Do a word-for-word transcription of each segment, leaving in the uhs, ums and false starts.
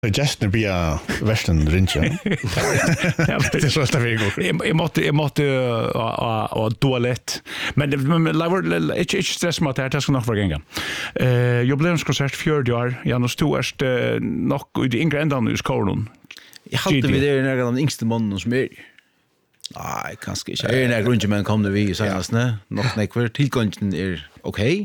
Gestene via Vesten Rincha. Det är så att vi går. Jag måste jag måste och toalett. Men men lever inte inte stress med det här ska nog vara gänga. Eh jubileumskonsert fjärde år. Janus två är nog i det yngre ändan i skolan. Jag hade vi det när den yngste mannen som är. Nej, kanske inte. Är när grundmen kom det vi senast, ne? Nog nekvar tillgången är okej.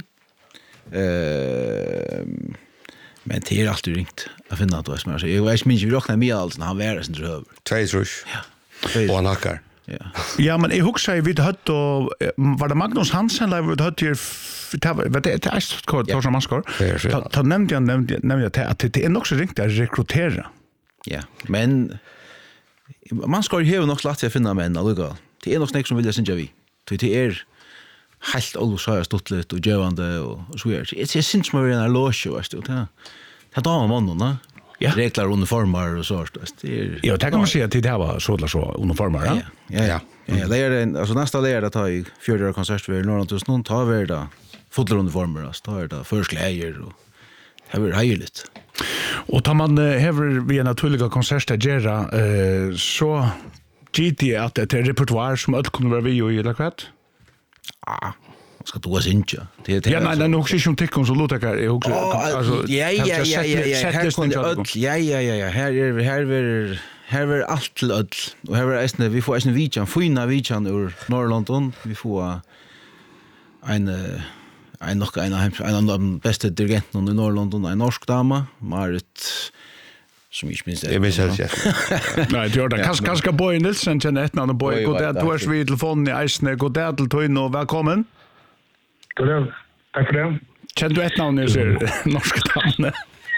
Eh Men det är alltid ringt att finna att det är så. Jag vet inte, vi råknar med allt när han var sin dröv. Två trus. Ja. Och han hackar. Ja. Ja, men jag huxar vid hött och var det Magnus Hansen där vid hött till vad det är så kort så man ska. Ta nämnde jag nämnde nämnde att det är nog så ringt att rekrytera. Ja, men man ska ju ha nog slagt att finna män alltså. Det är nog snäck som vill jag synja vi. Det är helt alls så stottligt och gevande och så här. Det är syns man en loge och så där. Det har man någon, ja. Regler uniformer och så där. Det är Ja, det kan man säga att det här var så eller så uniformer, ja. Ja, ja. Ja, det är en alltså nästa det är det tar i fjärde konsert vi någon tusen någon tar vi det fotbollsuniformer så tar det förskläjer och det är härligt. Och tar man häver vi en naturliga konsert att göra eh så G T att det är repertoar som allt kommer vara vi och eller kvart. Ah, ska du oss inte. Det ja, nej, nog inte som tycker så låter jag också alltså ja ja ja ja ja här kunde öll ja ja ja ja här är här är här är allt till öll och här är det vi får en videon fina videon ur Norrland vi får en en nog en en av de bästa dirigenten i Norrland en norsk dama Marit som ich minns det. Jag minns det. Nej, det gör det. Kanske kanske Boy Nilsson känner ett namn Boy. God dag, du är vid telefonen i Eisne. God dag till Toin och välkommen. God dag. Tack för det. Känner du ett namn nu så norska namn?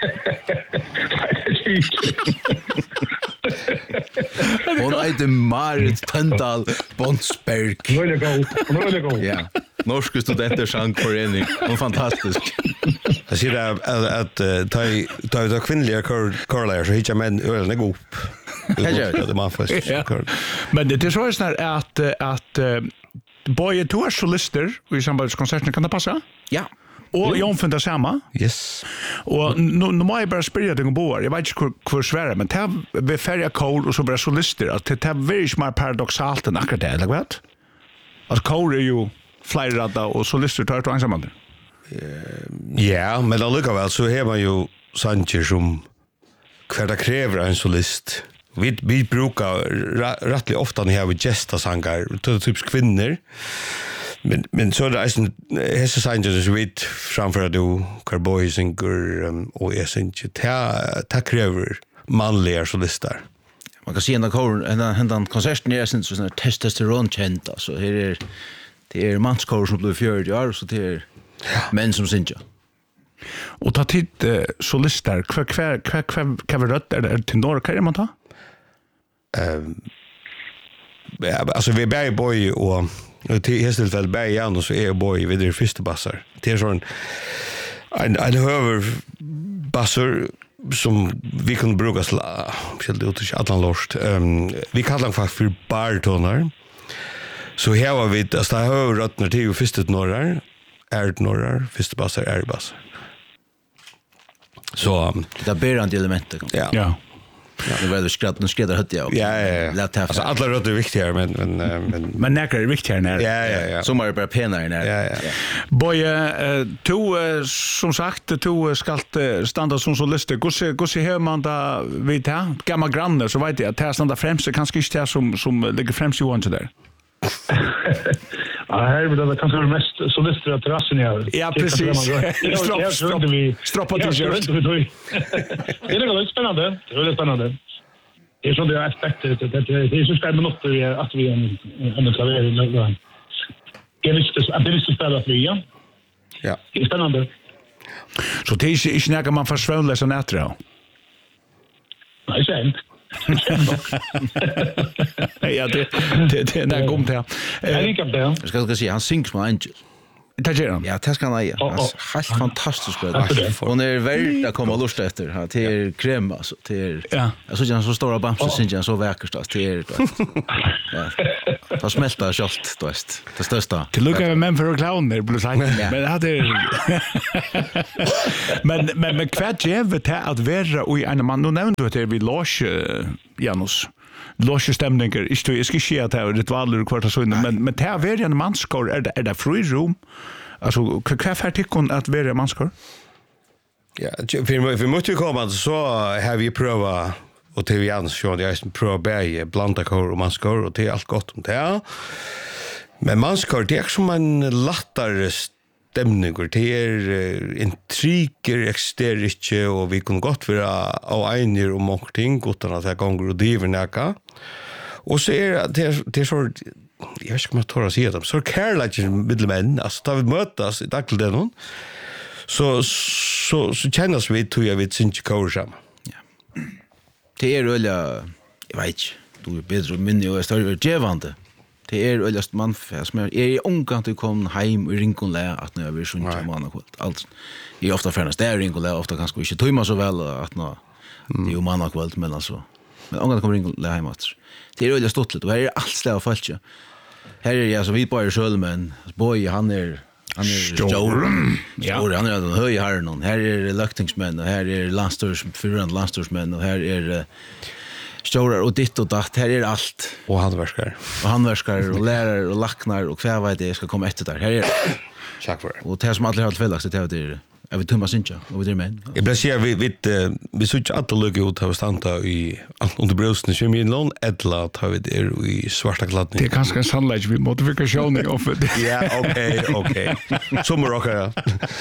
Hon heter Marit Tøndal Bonsberg. Nu är det god. Nu är det god. Ja. Norske studenter sangforening. Hon fantastisk. Jag ser att att ta ta ta kvinnliga korlär så hittar man ölen gå upp. Det man först. Men det är så är snart att att Boy Tour solister i sambandskonserten kan det passa? Ja. Och jag finner det samma. Yes. Och nu nu måste jag bara spela dig om bor. Jag vet inte hur svårt men det är färja kol och så bara solister att det är väldigt smart paradoxalt än akkurat det, eller vet? Att kol är ju flera och solister tar det ensamma. Ja, men allikevel så har man ju sanger som hver det kräver en solist. Vi, vi brukar rättligt ofta när vi gästa sangar, typ kvinnor. Men men så där är det så sanger som vi framför du Carboy singer um, och jag synger ta ta kräver manliga solister. Man kan se en kor en en konserten är sen så sån testosteron känt alltså det är det är manskor som blir fjärde år så det är män som synger. Och ta titt eh, solister kvar kvar kvar kvar kvar rött är det till norr kan man ta? Ehm ja, alltså vi bär Boy och till Hestelfeld bär igen och så är Boy vid det första bassar. Det är sån en en höver bassar som vi kan bruka sla skall det ut att han lost. Ehm vi kallar den för bartoner. Så här var vi att det har rött när det är första norrar, är norrar, första bassar är bassar. Så det är bärande elementer. Ja. Ja. Ja, det var det skratt, nu skräddar hött jag. Ja, ja, ja. Alltså alla rötter är viktiga men men men men näkar är viktigare när. Ja, ja, ja. Som är bara penare när. Ja, ja. Boy, uh, to uh, som sagt, to skalt uh, standa som solist. Gosse gosse hör man där vid här. Gamla grannar så vet jag att det standa främst så kanske inte som som ligger främst Johan så där. Ja, här är det kanske det mest solister av terrassen här. Ja, precis. Stropp, stropp. Stroppa till Det är väldigt spännande. Det är väldigt spännande. Det är så det är aspekter. Det är så spännande att vi är en klaver. Jag visste att det visste spela för igen. Ja. Det är spännande. Så det är inte när man försvånlar så nätra. Nej, sent. Ja, det det det är gomt här. Jag gick upp där. Jag ska säga han synger som Angel. Det gör han. Ja, det ska han ja. Helt fantastiskt bra. Hon är värd att komma och lusta efter. Ja, det är krem alltså. Det är Ja. Jag så så stora bamser syns jag så vackert alltså. Det är ja. Det smälter kött, då är det största. Till lucka med män för clowner plus han. Men hade Men men men kvärt jävet att vara i en man nu nämnde du att det vi Lars Janus. Låsje stämningar, inte jag ska se att det är ritualer och kvarta så men men det är väl en manskor är det är det free room. Alltså vad för tycker att vara manskor? Ja, för för måste ju komma så har vi pröva och till Jans så det är pröva bäge blanda kor och manskor och det är allt gott om det. Men manskor det är som en lättare stämning och det är intriger exteriche och vi kan gott vara av ener och någonting utan att det gånger och driver näka. Och så är det det är så jag vet inte om jag tar att säga det, så är kärleken middlemän, alltså tar vi mötas i dagligdagen så så så känns vi tror jag vid sin kor samman. Ja. Det är väl jag vet inte, du är bättre men jag är större gevande. Det är öllast man som är i ungant att komma hem i Rinkonlä att när vi sjunga på måndag kväll. Allt. I ofta förnas där Rinkonlä ofta kanske inte tumma så väl att nå det är ju måndag kväll men alltså. Men ungant kommer Rinkonlä hem att. Det är öllast stottligt och här är allt slag fallet. Här är jag så vi på själv men boy han är han är stor. Ja, han är den höga herren. Här är löktingsmän och här är landstors förrand landstorsmän och här är stora och ditt och datt, här är allt. Och handverskare. Och handverskare och lärare och lacknar och kvar vad det ska komma efter där. Här är Tack för det. Och det som alla har tillfälligt det är jag vet Thomas inte och det men. Jag blir säga vi vi vi så inte att lucka ut att stanta i under brösten som i lån eller att ha det i svarta kladdning. Det är kanske en sannolikt vi modifikationer av det. Ja, okej, okej. Som rockar.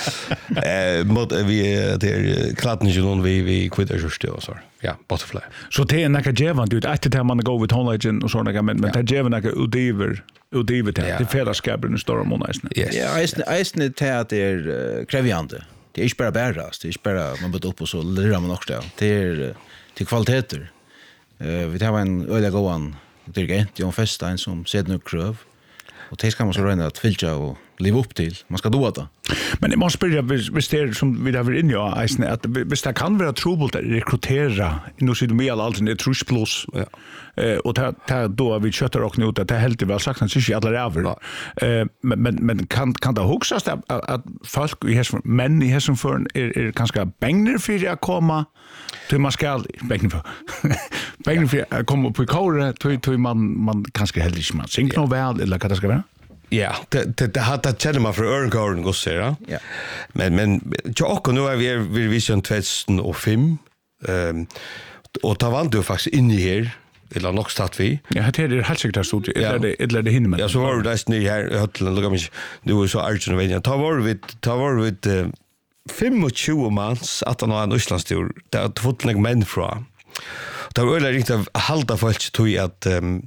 Eh mod vi det är kladdningen vi vi kvittar just det så. Ja, butterfly. Så det är några jävan du att det man går with tonlagen och såna men men det jävan några udiver udiver det det fällskapen i stora månaden. Ja, är är det att det är krävjande. Det är inte bara bärast, det är inte bara man börjar upp och så lirar man också. Det är till kvaliteter. Uh, vi tar en öliga gåan dirigent, Jon Festein, som sätter nu kröv. Och det ska man så röna att fylla och leva upp till. Man ska då det. Men det måste börja, hvis det är som vi har varit inne i eisen, att hvis det kan vara trobult att rekrytera, nu sitter vi alla alltid, det är trus plus. Ja. Uh, och det, det, då vi köttar och ut att det är helt väl sagt, att det är alla räver. Ja. Uh, men men, men kan, kan det huxas att, att folk i hässen, män i hässen för är, är ganska bängner för att komma till man ska bängner för bängner för att komma på kåre till man, man kanske heller inte man synk något väl eller vad det ska vara? Ja, det det det har det känner man för Örngården går så ja. Ja. Men men jag nu är vi vi vision två tusen och fem. Ehm och ta vant du faktiskt in i här eller nog stad vi. Ja, det är helt säkert så det är det eller det hinner man. Ja, så var det där ni här höllen lugga mig. Du var så argen och vänja. Ta var vi ta var vi tjugofem mans att han har en Islandstur. Det har fått några män från. Det var öle riktigt halta folk tror att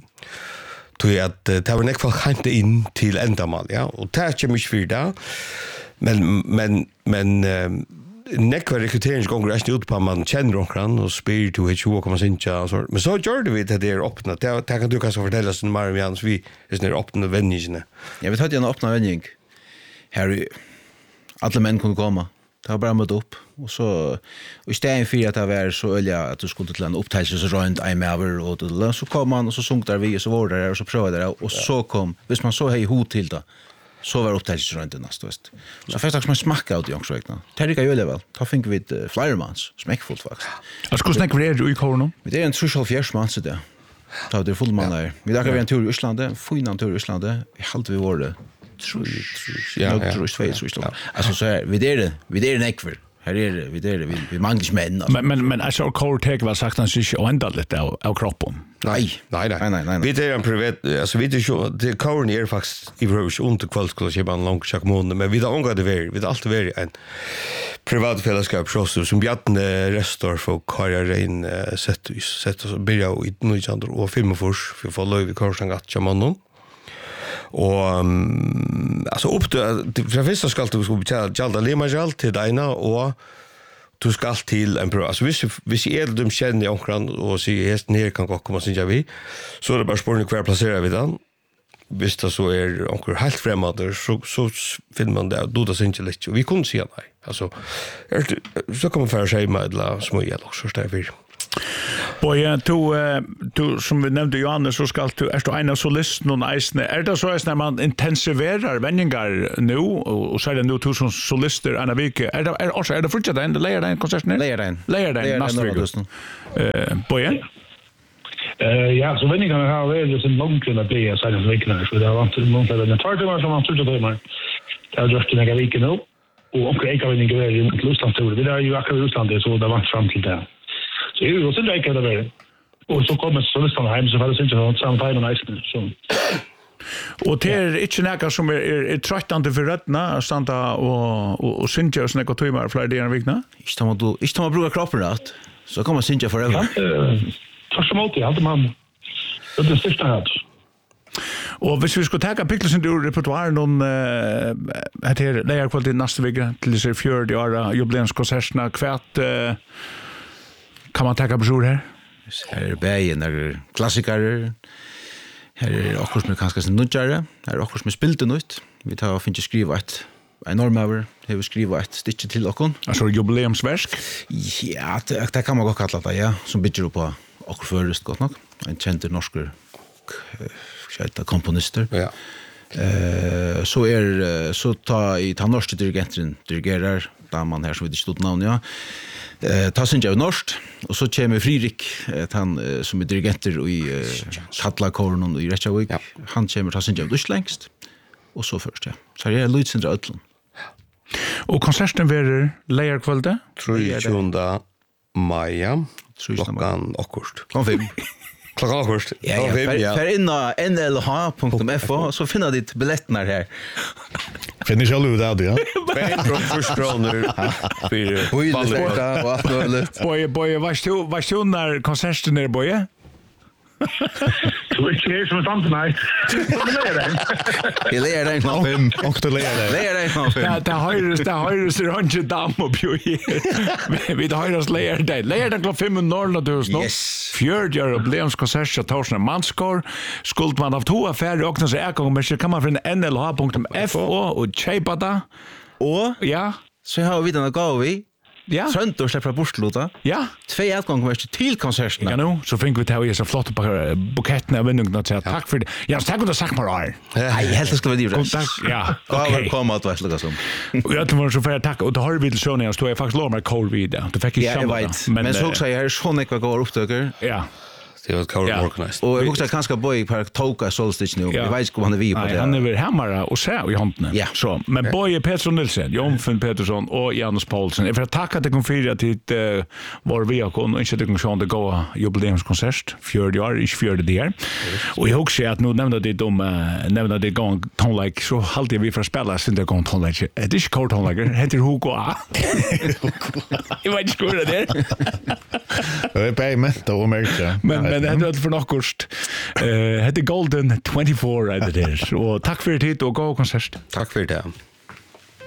tror att det var näck folk hämta in till ändamål, ja. Och det är ju mycket för det. Men men men näck var rekryteringsgångar är ut på man känner omkring och spyr till hur två kommer sin chans. Men så gör det vi det där öppna. Det kan du kanske fortälla sen mer Jans vi är när öppna vänningarna. Jag vet att jag öppna vänning. Harry alla män kunde komma. Det var bara mot upp. Och så och istället för att det var så öliga att du skulle till en upptäckelsesrund i Maver och då så kom man och så sjönk där vi så var där och så prövade det och så kom visst man så hej hot till det så var upptäckelsesrunden nästa väst. Så först att man smacka ut i också. Det är ju väl. Ta fick vi ett flyermans smäckfullt faktiskt. Alltså hur snackar vi det i korno? Det är en social fjärsmans det. Ta det full man där. Vi där kan vi en tur i Island, fina tur i Island. Vi halt vi var det. Tror jag. Ja, tror jag tror jag. Alltså så här, vi det är vi det är en ekver. Här är det, vi det är vi vi manglar män. Men men men alltså core take var sagt han sig och ända lite av, av kroppen. Nej, nej, nej, nej, nej. Vi det är en privat, alltså vi det ju det core är faktiskt i rövs under kvällsklubben en lång chack månad, men vi det ångar det väl, vi det allt väl en privat fällskap så som Bjarne Restor för karriären sett sett så börja i nittonhundrafyrtiofem och fyrtiofem för få löv i Korsngat chamannon. Och um, alltså upp till för första ska du ska betala jalda lemajal till dina och du ska till en bra alltså hvis hvis är de känner omkring och så hästen här kan komma sin vi så är det bara spårning kvar placera vi den hvis det så är onkel helt främmande så så finner man det då det syns inte lite. Vi kunde se nej. Alltså så kommer för sig med la små eller så där vi. Boje, du, du som vi nämnde Johannes, så skal du, er du en av solisten og eisene, er det så eisene når man intensiverer vendinger nå, og så er det nå to som solister en av vike, er det, er, også, er det fortsatt en, leier det en konserten her? Leier det en. Leier det en, neste vike. Uh, Boje? Uh, ja, så vendingarna har vært en langgrunn bli av særlig vikene, så det har vært noen flere enn tvær timer, som har vært timer. Det har gjort en egen vike nå, og omkring ikke vendinger er i Russland-turen. Det er jo akkurat i Russland, så det har vært frem til det. Så det er jo sånn ikke det der. Og så kommer solistene hjem, så får det ikke sånn samme time og nesten. Og det er ikke noe som er, er, er trøttende for røttene, å stande og, og, og synge og snakke timer flere dager i vikene? Ikke tar man, ikke tar man bruker kroppen rett, så kan man synge forever. Ja, først som alltid, hadde man det er det største her. Og hvis vi skulle ta Pikkelsen ur repertoaren noen uh, etter leierkvalitet neste vike til disse fjørde åra jubileumskonsertene, hvert uh, kan man ta på sjur her? Her er bægen, her er klassikere, her er akkurat som er kanskje nødgjere, her er akkurat som er spilt nytt. Vi tar og finner skriva et enormt over, her vi skriva et stikje til okkon. Altså jubileumsversk? Ja, det, det kan man godt kalla det, ja, som bygger på akkurat først godt nok. En kjent norsker kjente komponister. Ja. Uh, så er så ta i ta norske dirigenten dirigerer damen her som vi ikke stod navn, ja. Uh, ta synes jeg norsk, og så kommer Fririk, uh, han uh, som er dirigenter i uh, Kattlakoren i Reykjavik. Ja. Han kommer ta synes jeg norsk og så først, ja. Så er det Lydsindra Ødlund. Og konserten verer leierkvalde? treogtjúgunda maja, klokkan akkurat. Klokkan fem. Klokkan akkurat. Ja, ja. Fær inn av n l h punkt f o, så finner de billettene her. Finner ikke alle ut av det, ja? Bare från första kroner. Bøylesporta og alt mulig. Boje, Boje, varst du når konserten er, Boje? Du er ikke her som er sant, nei. Så det leier deg. Jeg leier deg knapp fem. Og du leier deg. Leier deg knapp fem. Ja, det høyres, det høyres range dam og bjør her. Vi høyres leier deg. Leier deg klokken fem i Norrland, du nå. Yes. Fjørdjør og Bleonskonsert av Torsene Manskår. Skuld man av to affærer, og når jeg kommer, så kan man finne n l h punkt f o og kjeipa det. Og Ja, så har vi denne gav vi. ja, Trøntor slipper bortlota. ja. Två utgångar till konserterna. Ja, nu så fick vi ta och så flott på buketten av vinnungen och säga tack för det. Ja, så tack och sagt man där. Nej, helt ska vi det. Tack. Ja, Okej. okej. Kom att vara som. Och jag tror så för att tacka och då har vi till sjön jag står jag faktiskt lov med cold video. Det fick jag Ja, jag vet. Men så också jag är så mycket går upptöker. Ja. Det var cover Ja. organized. Och jag också kanske boy på Toka Solstitch nu. Ja. Jag vet inte om han är vi på Nej, det. han är väl hammara och så i handen. Ja. Så, men Boje Pettersson Nilsen, Jonfinn Pettersson och Janus Paulsen. Jag får tacka till kom fyra till uh, var vi har kon och inte till kom sjön det gå jubileumskonsert fjärde år, inte fjärde där. Och jag också att nu nämnde det om uh, nämnde det gång tonlike så alltid vi får spela sin det gång tonlike. Det är inte kort tonlike, heter Hugo A. Jag vet inte hur det är. Det är bara mätt och märka. Men men det är för något kost. Eh, heter Golden twenty-four är det där. Och tack för det och gå konsert. Tack för det.